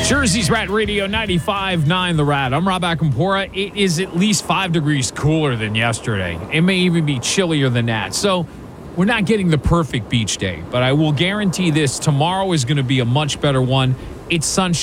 Jersey's Rat Radio 95.9 The Rat. I'm Rob Akampora. It is at least 5 degrees cooler than yesterday. It may even be chillier than that. So we're not getting the perfect beach day, but I will guarantee this. Tomorrow is going to be a much better one. It's sunshine.